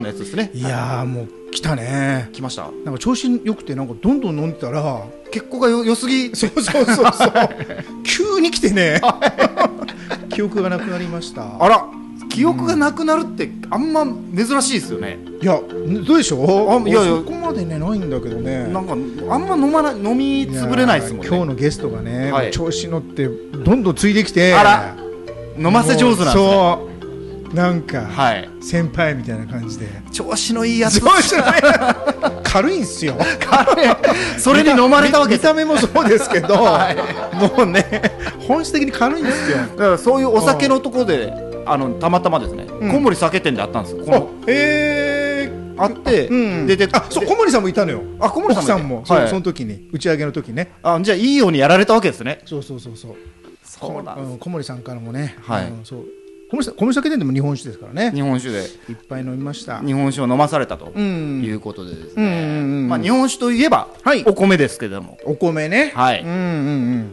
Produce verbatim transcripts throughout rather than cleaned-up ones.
のやつですね。 いやーもう来たね。 来ました。 なんか調子よくてなんかどんどん飲んでたら結構がよ良すぎ。 そうそうそうそう急に来てね記憶がなくなりました。 あら、記憶がなくなるってあんま珍しいですよね。 いやどうでしょう。 あいやいやそこまでねないんだけどね。 なんかあんま飲まない飲みつぶれないですもんね。 今日のゲストがね、 はい、 調子乗ってどんどんついできて、 あら飲ませ上手なんですね。 そうなんか、 はい、 先輩みたいな感じで調子のいいやつ。 調子のいい軽いんすよ。 軽い。それに飲まれたわけです。 見た目もそうですけど、はい、もうね本質的に軽いんですよ。 だからそういうお酒のところであのたまたまですね、うん、小森酒店であったんですよ。このへーあって、うん、出てあそう小森さんもいたのよ。 あ小森さんも奥さんも、はい、その時に打ち上げの時ね。 あじゃあいいようにやられたわけですね。 そうそうそうそうそうなんです。 小森さんからもね、 はい、 うん、そう小森さん小森酒店でも日本酒ですからね。 日本酒でいっぱい飲みました。 日本酒を飲まされたということでですね、まあ日本酒といえば、はい、お米ですけれども。 お米ね。 はい。 うんうんうん。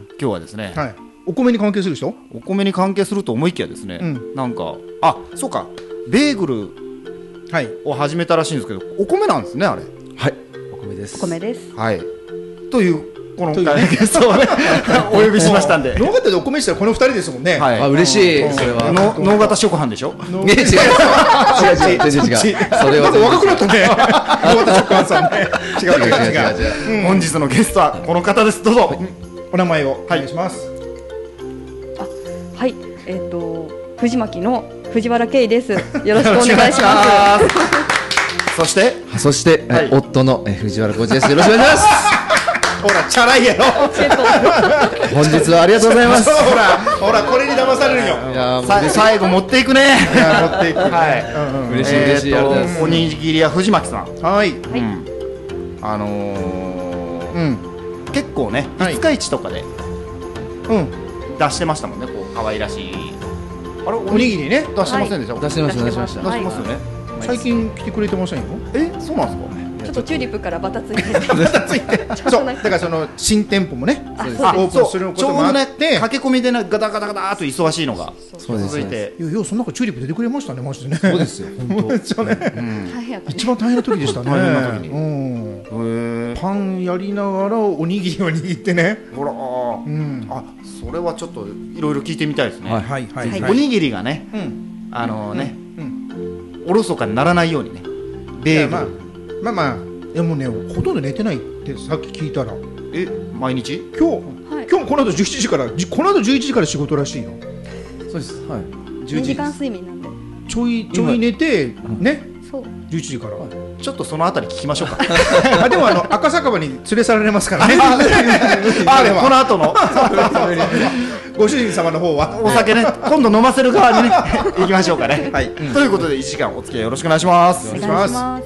今日はですね、 はい、お米に関係する人？ お米に関係すると思いきやですね、うん、なんかあそうかベーグルを始めたらしいんですけど、お米なんですねあれ。 はいお米です。 お米です。 はい。というこのゲストをねお呼びしましたんで。 ノーガタでお米したらこの二人ですもんね。 はい。あ嬉しい。それはノーガタ食販でしょ。 違う違う違う違う違う。それは若くなったね。ノーガタ食販さんね。違う違う違う。 本日のゲストはこの方です。どうぞお名前をお願いします。 あはいえっと藤巻の藤原圭です。よろしくお願いします。 そしてそして夫の藤原浩二です。よろしくお願いします。 ほらチャラいやろ。 本日はありがとうございます。 ほらほらこれに騙されるよ。 いや最後持っていくね。 いや持っていく。 はい。 嬉しい嬉しい。 おにぎり屋藤巻さん。 はい。 あの結構ね五日市とかで出してましたもんね。こう可愛らしいあれおにぎりね出してませんでした。 出してました出してました。 出してますよね。 最近来てくれてませんよ。 えそうなんですか。 ちょっとチューリップからバタついてバタついてそうだからその新店舗もねオープンすることもあって駆け込みでガタガタガタと忙しいのが続いて、 いやようその中チューリップ出てくれましたねマジでね。 そうですよ本当一番大変な時でしたね。大変な時にパンやりながらおにぎりを握ってね。 ほらあそれはちょっといろいろ聞いてみたいですね。おにぎりがねあのねおろそかにならないようにねベーグルまあまあいやもうねほとんど寝てないってさっき聞いたら。 え毎日今日、はい、今日この後じゅうしちじからこの後じゅういちじから仕事らしいの。 そうです。はい。 にじかん睡眠なんでちょいちょい寝てね。 そうじゅういちじからちょっとそのあたり聞きましょうか。 あでもあの赤坂場に連れ去られますからね。 あれこの後のご主人様の方はお酒ね今度飲ませる側にね行きましょうかね。はい。ということでいちじかんお付き合いよろしくお願いします。 お願いします。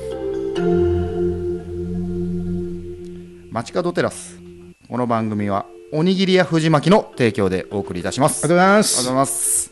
街角テラス。この番組はおにぎり屋藤巻の提供でお送りいたします。 ありがとうございます。 ありがとうございます。